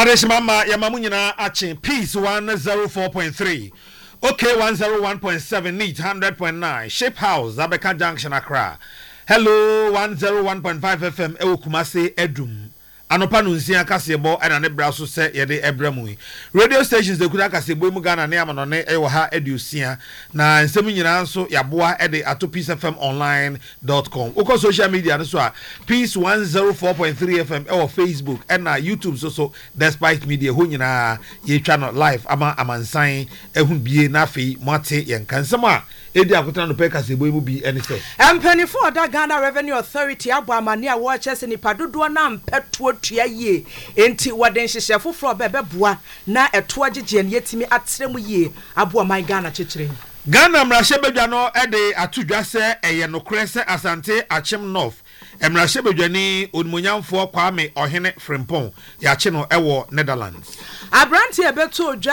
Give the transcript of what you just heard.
Adeshimama Yamamunyina Achi Peace 104.3. Okay, 101.7 Neat 100.9 Shape House Zabeka Junction Accra. Hello 101.5 FM Ewo Kumasi Edum. Anopa nunsia kasebo and an ebraso set yede ebramui. Radio stations de kuda kasebo mu Ghana ne amanone ewo ha edusia na nsemu nyina nso yaboa ede ato peaceFMonline.com. Oko social media no so a Peace 104.3 FM ewo Facebook and na YouTube so Despite Media ho nyina ye channel live ama amansan ehun bie na afei mate yen kansama edi akotana no pe kasebo mu bi ene se. Empenifo da Ghana Revenue Authority abo amane a wo chese ni padodo na mpetuo tua ye enti waden hyehye foforo bebeboa na eto agegye ne yetimi atremu ye abo my Ghana chechire Ghana mrahye bedwa no ede atudwa se eye nokre se Asante Achem North emrahye bedwa ni onimonyamfo Kwame Ohene Frimpong ya che no ewo Netherlands Abranti ebeto